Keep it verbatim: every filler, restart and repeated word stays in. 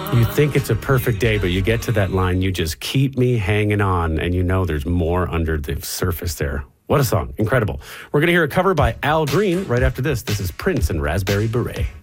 You think it's a perfect day, but you get to that line, you just keep me hanging on, and you know there's more under the surface there. What a song. Incredible. We're going to hear a cover by Al Green right after this. This is Prince and Raspberry Beret.